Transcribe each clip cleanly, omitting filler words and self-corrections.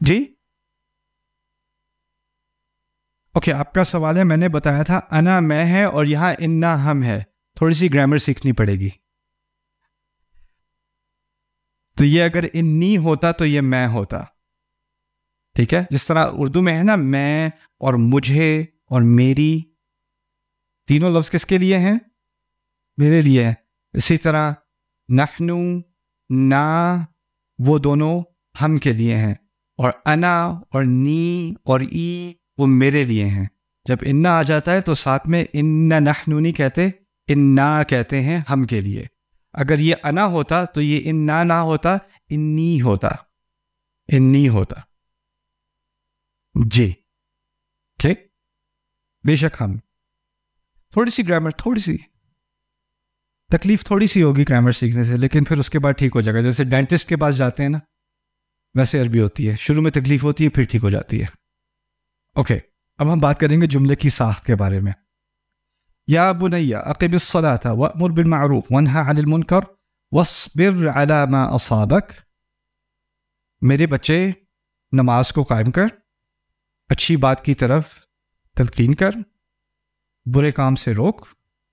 جی okay آپ کا سوال ہے، میں نے بتایا تھا انا میں ہے اور یہاں انا ہم ہے، تھوڑی سی گرامر سیکھنی پڑے گی. تو یہ اگر انی ہوتا تو یہ میں ہوتا، ٹھیک ہے. جس طرح اردو میں ہے نا میں اور مجھے اور میری، تینوں لفظ کس کے لیے ہیں؟ میرے لیے ہے. اسی طرح نحنو، نا، وہ دونوں ہم کے لیے ہیں، اور انا اور نی اور ای وہ میرے لیے ہیں. جب انا آ جاتا ہے تو ساتھ میں ان نحنو نہیں کہتے، انا کہتے ہیں ہم کے لیے. اگر یہ انا ہوتا تو یہ انا نہ ہوتا، انی ہوتا، انی ہوتا. جی ٹھیک. بے شک ہم تھوڑی سی گرامر، تھوڑی سی تکلیف تھوڑی سی ہوگی گرامر سیکھنے سے، لیکن پھر اس کے بعد ٹھیک ہو جائے گا. جیسے ڈینٹسٹ کے پاس جاتے ہیں نا، ویسے عربی ہوتی ہے، شروع میں تکلیف ہوتی ہے پھر ٹھیک ہو جاتی ہے. اوکے اب ہم بات کریں گے جملے کی ساخت کے بارے میں. یا بنی اقم الصلاة وأمر بالمعروف وانہا عن المنکر واصبر على ما اصابک. میرے بچے نماز کو قائم کر، اچھی بات کی طرف تلقین کر، برے کام سے روک،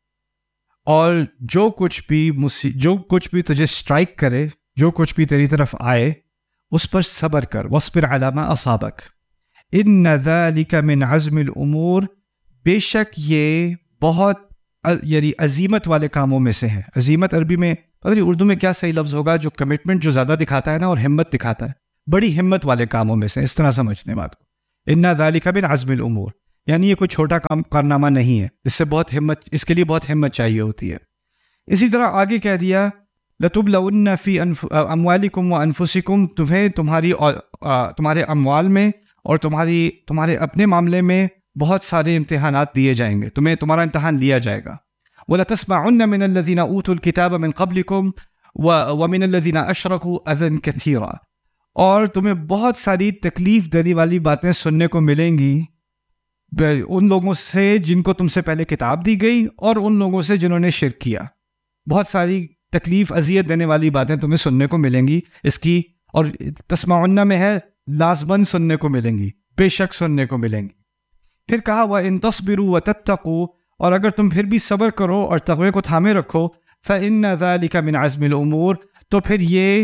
اور جو کچھ بھی تجھے اسٹرائک کرے، جو کچھ بھی تیری طرف آئے اس پر صبر کر. واصبر علی ما اصابک ان ذلک من عزم الامور، بے شک یہ بہت یعنی عزیمت والے کاموں میں سے ہے. عزیمت عربی میں پتہ نہیں اردو میں کیا صحیح لفظ ہوگا، جو کمٹمنٹ جو زیادہ دکھاتا ہے نا اور ہمت دکھاتا ہے، بڑی ہمت والے کاموں میں سے، اس طرح سمجھنے بات کو. ان ذلک من عزم الامور یعنی یہ کوئی چھوٹا کارنامہ نہیں ہے، اس سے بہت ہمت، اس کے لیے بہت ہمت چاہیے ہوتی ہے. اسی طرح آگے کہہ دیا لَتُبْلَوُنَّ فِي أَمْوَالِكُمْ وَأَنفُسِكُمْ، تمہیں تمہارے اموال میں اور تمہارے اپنے معاملے میں بہت سارے امتحانات دیے جائیں گے، تمہارا امتحان لیا جائے گا. وَلَتَسْمَعُنَّ مِنَ الَّذِينَ أُوتُوا الْكِتَابَ مِنْ قَبْلِكُمْ وَمِنَ الَّذِينَ أَشْرَكُوا أَذًى كَثِيرًا، اور تمہیں بہت ساری تکلیف دینے والی باتیں سننے کو ملیں گی ان لوگوں سے جن کو تم سے پہلے کتاب دی گئی اور ان لوگوں سے جنہوں نے شرک کیا. بہت ساری تکلیف اذیت دینے والی باتیں تمہیں سننے کو ملیں گی اس کی، اور تسمعن میں ہے لازماً سننے کو ملیں گی، بے شک سننے کو ملیں گی. پھر کہا وَإِن تَصْبِرُوا وَتَتَّقُوا، اور اگر تم پھر بھی صبر کرو اور تقوی کو تھامے رکھو، فَإِنَّ ذَلِكَ مِنْ عَزْمِ الْأُمُورِ، تو پھر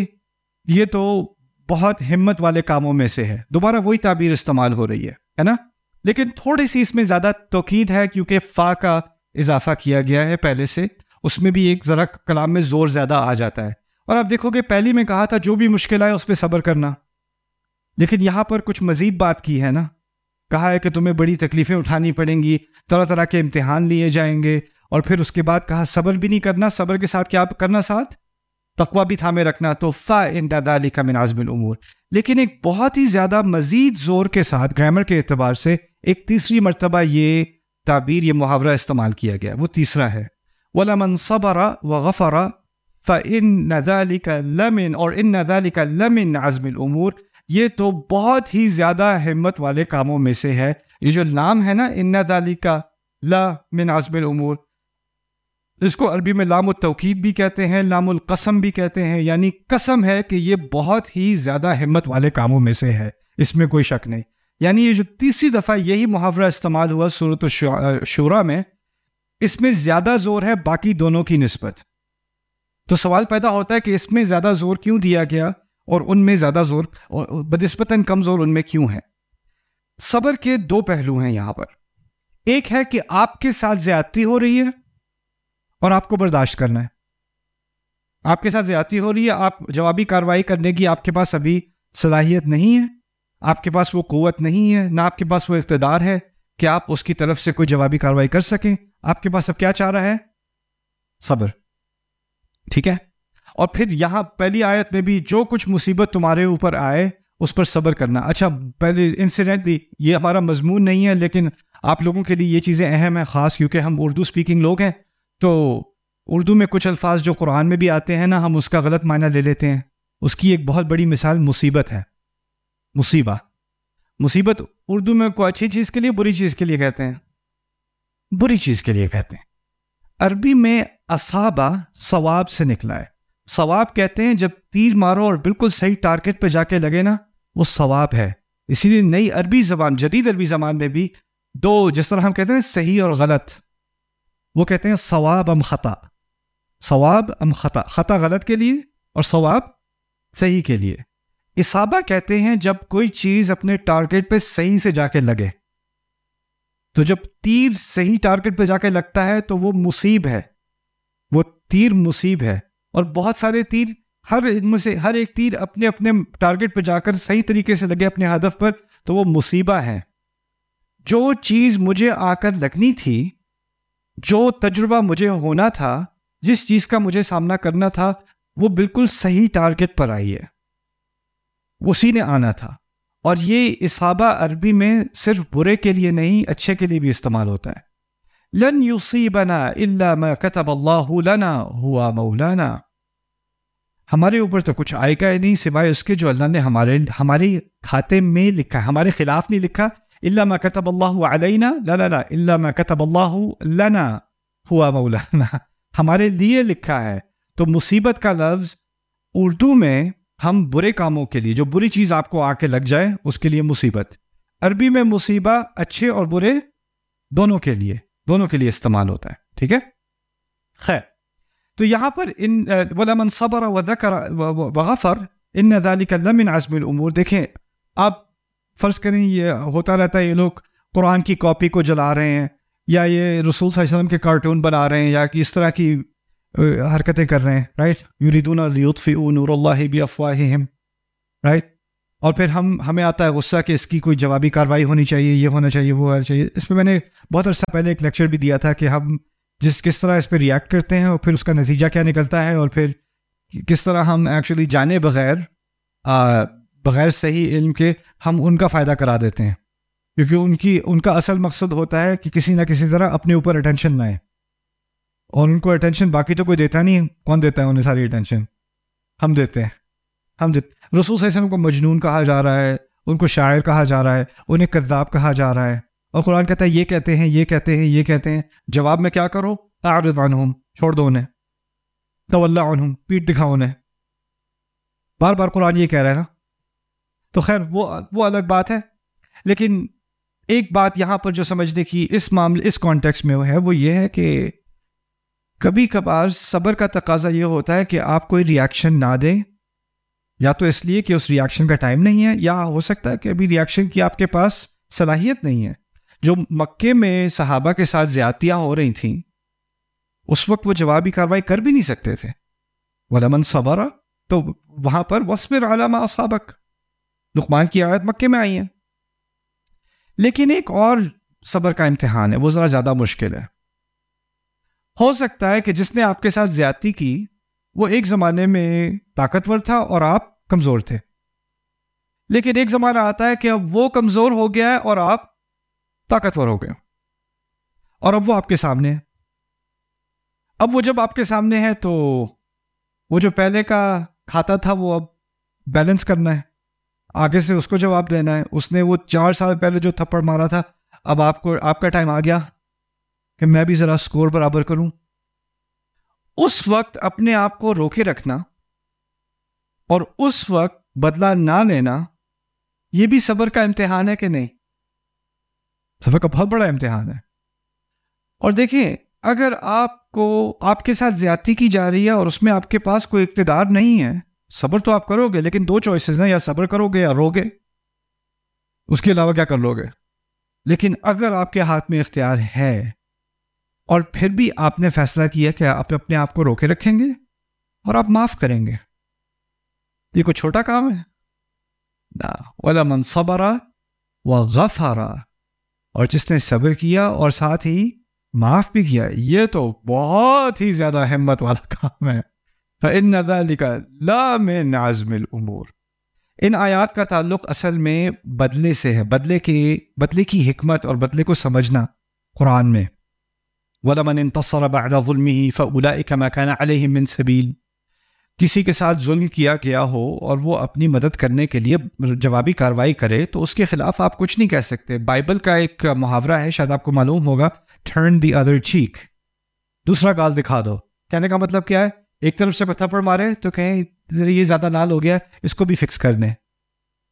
یہ تو بہت ہمت والے کاموں میں سے ہے. دوبارہ وہی تعبیر استعمال ہو رہی ہے نا، لیکن تھوڑی سی اس میں زیادہ توکید ہے کیونکہ فا کا اضافہ کیا گیا ہے پہلے سے، اس میں بھی ایک ذرا کلام میں زور زیادہ آ جاتا ہے. اور آپ دیکھو گے پہلی میں کہا تھا جو بھی مشکل آئے اس پہ صبر کرنا، لیکن یہاں پر کچھ مزید بات کی ہے نا، کہا ہے کہ تمہیں بڑی تکلیفیں اٹھانی پڑیں گی، طرح طرح کے امتحان لیے جائیں گے، اور پھر اس کے بعد کہا صبر بھی نہیں کرنا، صبر کے ساتھ کیا کرنا، ساتھ تقویٰ بھی تھامے رکھنا. تو فَإِنَّ ذَلِكَ مِنْ عَزْمِ الْأُمُورِ، لیکن ایک بہت ہی زیادہ مزید زور کے ساتھ گرامر کے اعتبار سے ایک تیسری مرتبہ یہ تعبیر، یہ محاورہ استعمال کیا گیا، وہ تیسرا ہے وَلَمَنْ صَبَرَ وَغَفَرَ فَإِنَّ ذَلِكَ لَمِنْ، اور إِنَّ ذَلِكَ لَمِنْ عَزْمِ الْأُمُورِ، یہ تو بہت ہی زیادہ ہمت والے کاموں میں سے ہے. یہ جو لام ہے نا إِنَّ ذَلِكَ لَمِنْ عَزْمِ الْأُمُورِ، اس کو عربی میں لام التوکید بھی کہتے ہیں، لام القسم بھی کہتے ہیں، یعنی قسم ہے کہ یہ بہت ہی زیادہ ہمت والے کاموں میں سے ہے، اس میں کوئی شک نہیں. یعنی یہ جو تیسری دفعہ یہی محاورہ استعمال ہوا سورۃ الشورى میں، اس میں زیادہ زور ہے باقی دونوں کی نسبت. تو سوال پیدا ہوتا ہے کہ اس میں زیادہ زور کیوں دیا گیا اور ان میں زیادہ زور اور بنسبتاً کم زور ان میں کیوں ہے؟ صبر کے دو پہلو ہیں یہاں پر. ایک ہے کہ آپ کے ساتھ زیادتی ہو رہی ہے اور آپ کو برداشت کرنا ہے. آپ کے ساتھ زیادتی ہو رہی ہے، آپ جوابی کارروائی کرنے کی آپ کے پاس ابھی صلاحیت نہیں ہے، آپ کے پاس وہ قوت نہیں ہے، نہ آپ کے پاس وہ اقتدار ہے کہ آپ اس کی طرف سے کوئی جوابی کارروائی کر سکیں. آپ کے پاس اب کیا چاہ رہا ہے؟ صبر. ٹھیک ہے. اور پھر یہاں پہلی آیت میں بھی جو کچھ مصیبت تمہارے اوپر آئے اس پر صبر کرنا. اچھا پہلے انسیڈنٹلی یہ ہمارا مضمون نہیں ہے، لیکن آپ لوگوں کے لیے یہ چیزیں اہم ہیں، خاص کیونکہ ہم اردو سپیکنگ لوگ ہیں، تو اردو میں کچھ الفاظ جو قرآن میں بھی آتے ہیں نا، ہم اس کا غلط معنی لے لیتے ہیں. اس کی ایک بہت بڑی مثال مصیبت ہے. مصیبت اردو میں کوئی اچھی چیز کے لیے بری چیز کے لیے کہتے ہیں، بری چیز کے لیے کہتے ہیں. عربی میں اصابہ ثواب سے نکلا ہے. ثواب کہتے ہیں جب تیر مارو اور بالکل صحیح ٹارگٹ پہ جا کے لگے نا، وہ ثواب ہے. اسی لیے نئی عربی زبان، جدید عربی زبان میں بھی دو، جس طرح ہم کہتے ہیں صحیح اور غلط، وہ کہتے ہیں ثواب ام خطا. ثواب ام خطا، خطا غلط کے لیے اور ثواب صحیح کے لیے. اصابہ کہتے ہیں جب کوئی چیز اپنے ٹارگٹ پہ صحیح سے جا کے لگے. تو جب تیر صحیح ٹارگٹ پہ جا کے لگتا ہے تو وہ مصیب ہے، وہ تیر مصیب ہے. اور بہت سارے تیر، ان میں سے ہر ایک تیر اپنے اپنے ٹارگٹ پہ جا کر صحیح طریقے سے لگے اپنے ہدف پر تو وہ مصیبہ ہے. جو چیز مجھے آ کر لگنی تھی، جو تجربہ مجھے ہونا تھا، جس چیز کا مجھے سامنا کرنا تھا، وہ بالکل صحیح ٹارگٹ پر آئی ہے، اسی نے آنا تھا. اور یہ اصابہ عربی میں صرف برے کے لیے نہیں، اچھے کے لیے بھی استعمال ہوتا ہے. لن یصیبنا الا ما كتب اللہ لنا هو مولانا. ہمارے اوپر تو کچھ آئے گا نہیں سوائے اس کے جو اللہ نے ہمارے کھاتے میں لکھا ہے، ہمارے خلاف نہیں لکھا. الا ما كتب اللہ علینا، لا لا لا، الا ما كتب اللہ لنا هو مولانا، ہمارے لیے لکھا ہے. تو مصیبت کا لفظ اردو میں ہم برے کاموں کے لیے، جو بری چیز آپ کو آ کے لگ جائے اس کے لیے مصیبت. عربی میں مصیبہ اچھے اور برے دونوں کے لیے استعمال ہوتا ہے. ٹھیک ہے، خیر. تو یہاں پر وَلَمَنْ صَبَرَ وَذَكَرَ وَغَفَرَ إِنَّ ذَلِكَ لَمِنْ عَزْمِ الْأُمُورِ. دیکھیں، آپ فرض کریں یہ ہوتا رہتا ہے، یہ لوگ قرآن کی کاپی کو جلا رہے ہیں، یا یہ رسول صلی اللہ علیہ وسلم کے کارٹون بنا رہے ہیں، یا اس طرح کی حرکتیں کر رہے ہیں، رائٹ. یریدون لیطفئوا نور اللہ بافواہہم، رائٹ. اور پھر ہمیں آتا ہے غصہ کہ اس کی کوئی جوابی کارروائی ہونی چاہیے، یہ ہونا چاہیے، وہ ہونا چاہیے. اس پہ میں نے بہت عرصہ پہلے ایک لیکچر بھی دیا تھا کہ ہم کس طرح اس پہ ریئیکٹ کرتے ہیں، اور پھر اس کا نتیجہ کیا نکلتا ہے، اور پھر کس طرح ہم ایکچولی جانے بغیر صحیح علم کے ہم ان کا فائدہ کرا دیتے ہیں. کیونکہ ان کا اصل مقصد ہوتا ہے کہ کسی نہ کسی طرح اپنے اوپر اٹینشن لائیں، اور ان کو اٹینشن باقی تو کوئی دیتا نہیں. کون دیتا ہے انہیں ساری اٹینشن؟ ہم دیتے ہیں. رسول صلی اللہ علیہ وسلم کو مجنون کہا جا رہا ہے، ان کو شاعر کہا جا رہا ہے، انہیں کذاب کہا جا رہا ہے، اور قرآن کہتا ہے یہ کہتے ہیں، یہ کہتے ہیں، یہ کہتے ہیں. جواب میں کیا کرو؟ اعرض عنہم، چھوڑ دو انہیں. تولی عنہم، پیٹ دکھاؤ انہیں. بار بار قرآن یہ کہہ رہا ہے نا. تو خیر وہ الگ بات ہے. لیکن ایک بات یہاں پر جو سمجھنے کی اس کانٹیکس میں ہے، وہ یہ ہے کہ کبھی کبھار صبر کا تقاضا یہ ہوتا ہے کہ آپ کوئی ریاکشن نہ دیں، یا تو اس لیے کہ اس ریاکشن کا ٹائم نہیں ہے، یا ہو سکتا ہے کہ ابھی ریاکشن کی آپ کے پاس صلاحیت نہیں ہے. جو مکے میں صحابہ کے ساتھ زیادتیاں ہو رہی تھیں، اس وقت وہ جوابی کارروائی کر بھی نہیں سکتے تھے. وَلَمَنْ صَبَرَ، تو وہاں پر وَاصْبِرْ عَلَىٰ مَا أَصَابَكَ، لقمان کی آیت مکے میں آئی ہیں. لیکن ایک اور صبر کا امتحان ہے، وہ ذرا زیادہ مشکل ہے. ہو سکتا ہے کہ جس نے آپ کے ساتھ زیادتی کی وہ ایک زمانے میں طاقتور تھا اور آپ کمزور تھے، لیکن ایک زمانہ آتا ہے کہ اب وہ کمزور ہو گیا ہے اور آپ طاقتور ہو گئے، اور اب وہ آپ کے سامنے ہے. اب وہ جب آپ کے سامنے ہے تو وہ جو پہلے کا کھاتا تھا وہ اب بیلنس کرنا ہے، آگے سے اس کو جواب دینا ہے. اس نے وہ 4 سال پہلے جو تھپڑ مارا تھا، اب آپ کا ٹائم آ گیا کہ میں بھی ذرا سکور برابر کروں. اس وقت اپنے آپ کو روکے رکھنا اور اس وقت بدلہ نہ لینا، یہ بھی صبر کا امتحان ہے کہ نہیں؟ صبر کا بہت بڑا امتحان ہے. اور دیکھیں، اگر آپ کے ساتھ زیادتی کی جا رہی ہے اور اس میں آپ کے پاس کوئی اقتدار نہیں ہے، صبر تو آپ کرو گے، لیکن 2 چوائسز ہیں، یا صبر کرو گے یا رو گے. اس کے علاوہ کیا کر لو گے؟ لیکن اگر آپ کے ہاتھ میں اختیار ہے اور پھر بھی آپ نے فیصلہ کیا کہ آپ اپنے آپ کو روکے رکھیں گے اور آپ معاف کریں گے، یہ کوئی چھوٹا کام ہے؟ نا. وَلَمَنْ صَبَرَ وَغَفَرَ، اور جس نے صبر کیا اور ساتھ ہی معاف بھی کیا، یہ تو بہت ہی زیادہ ہمت والا کام ہے. فَإِنَّ ذَلِكَ لَا مِنْ عَزْمِ الْأُمُورِ. ان آیات کا تعلق اصل میں بدلے سے ہے، بدلے کی حکمت اور بدلے کو سمجھنا. قرآن میں وَلَمَنِ انتصر بَعْدَ ظُلْمِهِ فَأُولَئِكَ مَا كَانَ عَلَيْهِمْ مِنْ سَبِيلٍ. کسی کے ساتھ ظلم کیا گیا ہو اور وہ اپنی مدد کرنے کے لیے جوابی کارروائی کرے تو اس کے خلاف آپ کچھ نہیں کہہ سکتے. بائبل کا ایک محاورہ ہے، شاید آپ کو معلوم ہوگا، ٹرن دی ادر چیک، دوسرا گال دکھا دو. کہنے کا مطلب کیا ہے؟ ایک طرف سے تھپڑ مارے تو کہیں یہ زیادہ لال ہو گیا، اس کو بھی فکس کر دیں.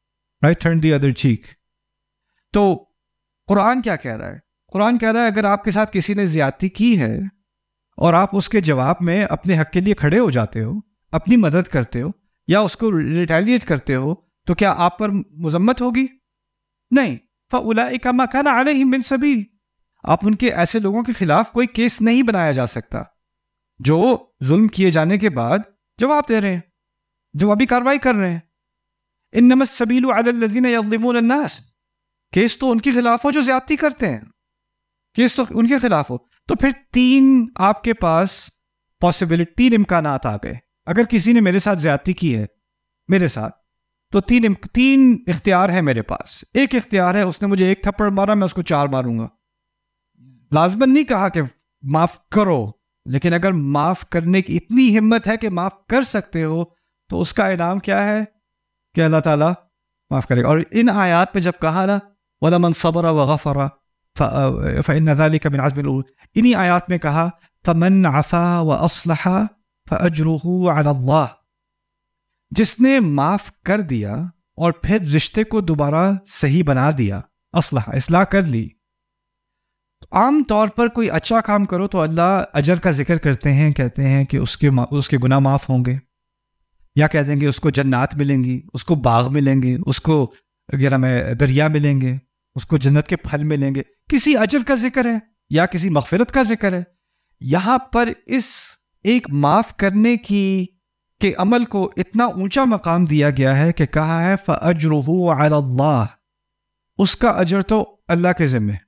Right, turn the other check. تو قرآن کیا کہہ رہا ہے؟ قرآن کہہ رہا ہے اگر آپ کے ساتھ کسی نے زیادتی کی ہے اور آپ اس کے جواب میں اپنے حق کے لیے کھڑے ہو جاتے ہو، اپنی مدد کرتے ہو یا اس کو ریٹیلیٹ کرتے ہو، تو کیا آپ پر مذمت ہوگی؟ نہیں. فَأُولَئِكَ مَا كَانَ عَلَيْهِم مِّن سَبِيلٍ. آپ ان کے ایسے لوگوں کے خلاف کوئی کیس نہیں بنایا جا سکتا جو ظلم کیے جانے کے بعد جواب دے رہے ہیں، جوابی کارروائی کر رہے ہیں. انما السبیل علی الذین یظلمون الناس. کیس تو ان کے خلاف ہو جو زیادتی کرتے ہیں، کیس تو ان کے خلاف ہو. تو پھر تین آپ کے پاس پاسبلٹی، تین امکانات آ گئے. اگر کسی نے میرے ساتھ زیادتی کی ہے میرے ساتھ، تو تین اختیار ہے میرے پاس. ایک اختیار ہے اس نے مجھے ایک تھپڑ مارا، میں اس کو 4 ماروں گا. لازماً نہیں کہا کہ معاف کرو، لیکن اگر معاف کرنے کی اتنی ہمت ہے کہ معاف کر سکتے ہو تو اس کا انعام کیا ہے کہ اللہ تعالیٰ معاف کرے گا. اور ان آیات میں جب کہا نا وَلَمَنْ صَبَرَ وَغَفَرَ فَإِنَّ ذَلِكَ مِنْ عَزْمِ الْأُمُورِ، انہی آیات میں کہا فَمَنْ عَفَا وَأَصْلَحَ فَأَجْرُهُ عَلَى اللَّهِ. جس نے معاف کر دیا اور پھر رشتے کو دوبارہ صحیح بنا دیا، اصلاح کر لی. عام طور پر کوئی اچھا کام کرو تو اللہ اجر کا ذکر کرتے ہیں، کہتے ہیں کہ اس کے گناہ معاف ہوں گے، یا کہہ دیں گے اس کو جنات ملیں گی، اس کو باغ ملیں گے، اس کو دریا ملیں گے، اس کو جنت کے پھل ملیں گے. کسی اجر کا ذکر ہے یا کسی مغفرت کا ذکر ہے. یہاں پر اس ایک معاف کرنے کے عمل کو اتنا اونچا مقام دیا گیا ہے کہ کہا ہے فَأَجْرُهُ عَلَى اللَّهِ. اس کا اجر تو اللہ کے ذمہ.